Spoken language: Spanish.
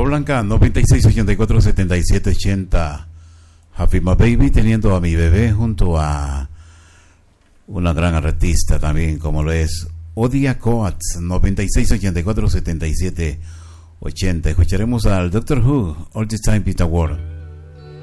Blanca, 96 84 77 80. Happy My Baby, teniendo a mi bebé junto a una gran artista también, como lo es Odia Coates, 96 84 77 80. Escucharemos al Doctor Who, All This Time Peter Ward.